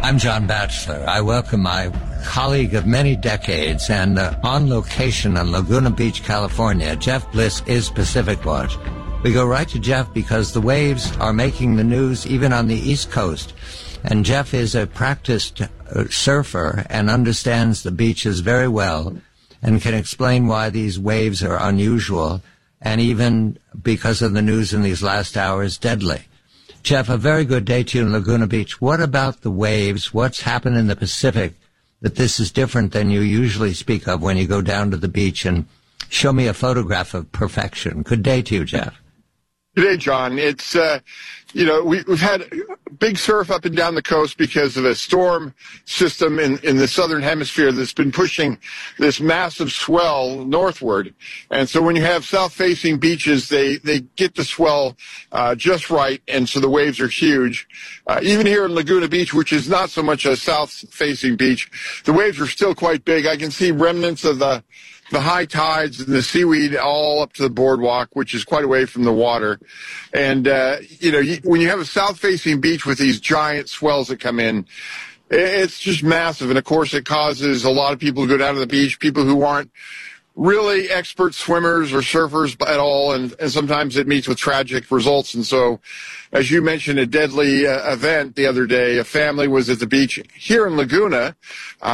I'm John Batchelor. I welcome my colleague of many decades and on location on Laguna Beach, California. Jeff Bliss is Pacific Watch. We go right to Jeff because the waves are making the news even on the East Coast. And Jeff is a practiced surfer and understands the beaches very well and can explain why these waves are unusual and even, because of the news in these last hours, deadly. Jeff, a very good day to you in Laguna Beach. What about the waves? What's happened in the Pacific that this is different than you usually speak of when you go down to the beach and show me a photograph of perfection? Good day to you, Jeff. Good day, John. It's, we've had big surf up and down the coast because of a storm system in the southern hemisphere that's been pushing this massive swell northward. And so when you have south-facing beaches, they get the swell just right, and so the waves are huge. Even here in Laguna Beach, which is not so much a south-facing beach, the waves are still quite big. I can see remnants of the high tides and the seaweed all up to the boardwalk, which is quite away from the water. And, when you have a south-facing beach with these giant swells that come in, it's just massive. And, of course, it causes a lot of people to go down to the beach, people who aren't really expert swimmers or surfers at all, and sometimes it meets with tragic results. And so, as you mentioned, a deadly event the other day, a family was at the beach here in Laguna,